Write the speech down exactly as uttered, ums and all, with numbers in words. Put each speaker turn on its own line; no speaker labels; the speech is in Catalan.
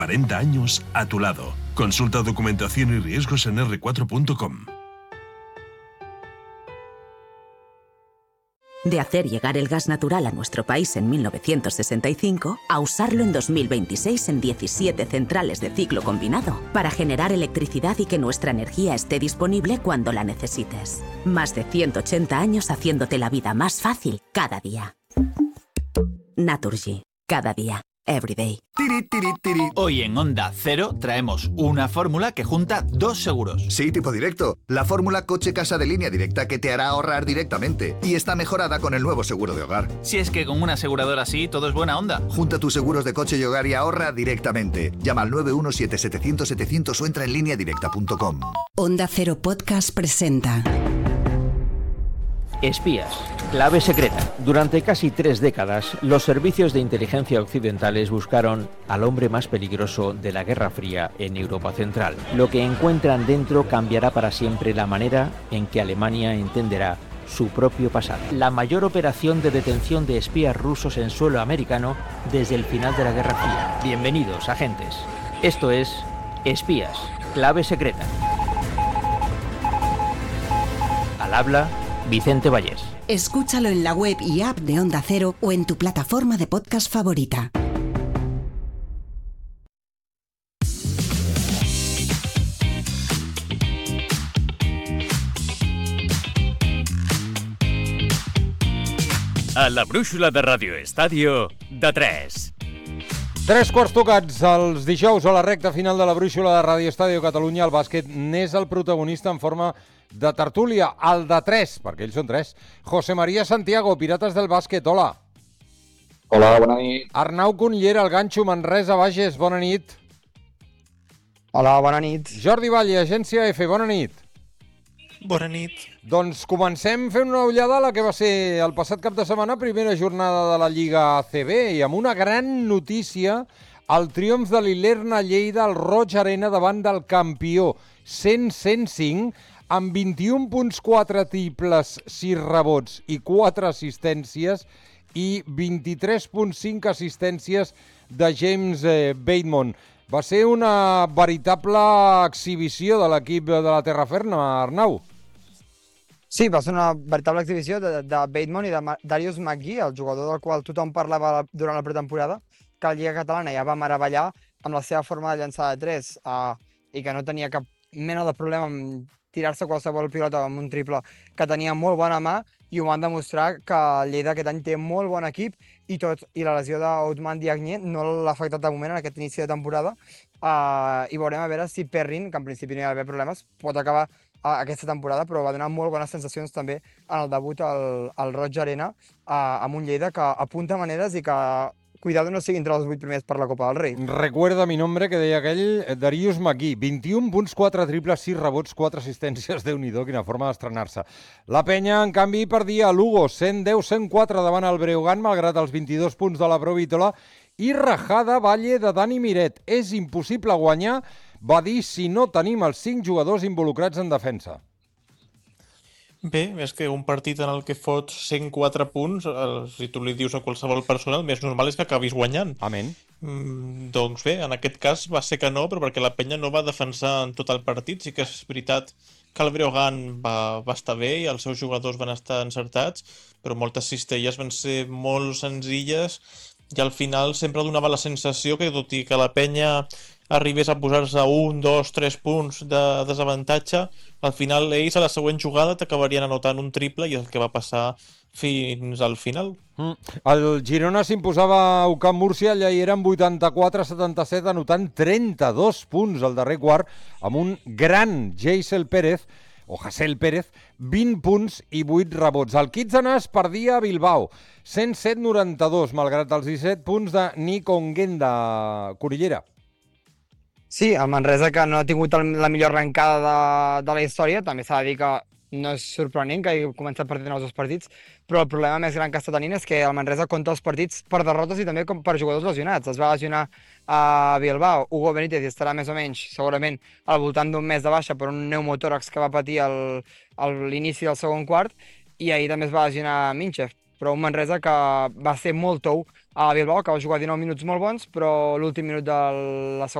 cuarenta años a tu lado. Consulta documentación y riesgos en erre cuatro punto com.
De hacer llegar el gas natural a nuestro país en mil novecientos sesenta y cinco a usarlo en dos mil veintiséis en diecisiete centrales de ciclo combinado para generar electricidad y que nuestra energía esté disponible cuando la necesites. Más de ciento ochenta años haciéndote la vida más fácil cada día. Naturgy. Cada día. Every day.
Tiri, tiri, tiri. Hoy en Onda Cero traemos una fórmula que junta dos seguros.
Sí, tipo directo. La fórmula coche-casa de línea directa que te hará ahorrar directamente. Y está mejorada con el nuevo seguro de hogar.
Si es que con una aseguradora así todo es buena onda.
Junta tus seguros de coche y hogar y ahorra directamente. Llama al nueve uno siete setecientos setecientos o entra en línea directa punto com.
Onda Cero Podcast presenta
Espías. Clave secreta. Durante casi tres décadas, los servicios de inteligencia occidentales buscaron al hombre más peligroso de la Guerra Fría en Europa Central. Lo que encuentran dentro cambiará para siempre la manera en que Alemania entenderá su propio pasado. La mayor operación de detención de espías rusos en suelo americano desde el final de la Guerra Fría. Bienvenidos, agentes. Esto es Espías. Clave secreta. Al habla Vicente Vallés.
Escúchalo en la web y app de Onda Cero o en tu plataforma de podcast favorita.
A la brúixola de Radio Estadio, de tres.
Tres quarts tocats els dijous a la recta final de la brúixola de Radio Estadio Catalunya. El bàsquet n'és el protagonista en forma de tertúlia, el de tres, perquè ells són tres. José María Santiago, Pirates del Bàsquet, hola.
Hola, bona nit.
Arnau Cunillera, el ganxo Manresa Bages, bona nit.
Hola, bona nit.
Jordi Valle, Agència F, bona nit.
Bona nit.
Doncs comencem fent una ullada a la que va ser el passat cap de setmana, primera jornada de la Lliga A C B, i amb una gran notícia, el triomf de l'Ilerna Lleida al Roig Arena davant del campió, cent a cent cinc, amb vint-i-un punts, quatre triples, sis rebots i quatre assistències, i vint-i-tres punts cinc assistències de James eh, Bateman. Va ser una veritable exhibició de l'equip de la Terraferma, Arnau.
Sí, va ser una veritable exhibició de, de Bateman i de Darius McGee, el jugador del qual tothom parlava durant la pretemporada, que la Lliga Catalana ja va meravellar amb la seva forma de llançar de tres uh, i que no tenia cap mena de problema amb tirar-se qualsevol pilota amb un triple, que tenia molt bona mà, i ho van demostrar que Lleida aquest any té molt bon equip i tot, i la lesió d'Ousmane Diagne no l'ha afectat de moment en aquest inici de temporada, uh, i veurem a veure si Perrin, que en principi no hi ha d'haver problemes, pot acabar uh, aquesta temporada, però va donar molt bones sensacions també en el debut al, al Roig Arena, uh, amb un Lleida que apunta maneres i que cuidado no sigui entre els vuit primers per la Copa del Rei.
Recuerda mi nombre, que deia aquell, Darius McGee. vint-i-un punts, quatre triples, sis rebots, quatre assistències. Déu-n'hi-do, quina forma d'estrenar-se. La Penya, en canvi, perdia a Lugo, cent deu a cent quatre davant el Breogán, malgrat els vint-i-dos punts de la Provítola, i rajada Valle de Dani Miret. És impossible guanyar, va dir, si no tenim els cinc jugadors involucrats en defensa.
Bé, és que un partit en el que fots cent quatre punts, eh, si tu li dius a qualsevol persona, el més normal és que acabis guanyant.
Amén.
Mm, doncs bé, en aquest cas va ser que no, però perquè la Penya no va defensar en tot el partit. Sí que és veritat que el Breogán va, va estar bé i els seus jugadors van estar encertats, però moltes cistelles van ser molt senzilles i al final sempre donava la sensació que, tot i que la Penya arribés a posar-se a un, dos, tres punts de desavantatge, al final ells a la següent jugada t'acabarien anotant un triple i és el que va passar fins al final.
Mm. El Girona s'imposava a Camp Múrcia, allà hi eren vuitanta-quatre a setanta-set, anotant trenta-dos punts al darrer quart, amb un gran Jaisel Pérez, o Hasél Pérez, vint punts i vuit rebots. El Kitsanas perdia a Bilbao, cent set a noranta-dos, malgrat els disset punts de Nico Onguenda, Cunillera.
Sí, el Manresa, que no ha tingut el, la millor arrencada de, de la història, també s'ha de dir que no és sorprenent que hagi començat perdent els dos partits, però el problema més gran que està tenint és que el Manresa compta els partits per derrotes i també com per jugadors lesionats. Es va lesionar a Bilbao, Hugo Benítez, i estarà més o menys, segurament, al voltant d'un mes de baixa per un pneumotòrax que va patir al, a l'inici del segon quart, i ahir també es va lesionar Minchev. però un Manresa que va ser molt tou a Bilbao, que va jugar dinou minuts molt bons, però l'últim minut de la segona